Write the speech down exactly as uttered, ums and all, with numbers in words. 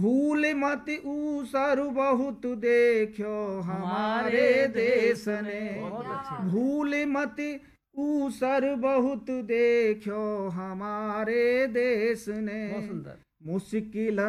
भूल मत ऊसर बहुत देखो हमारे देश ने, भूल मत ऊसर बहुत देखो हमारे देश ने, मुश्किल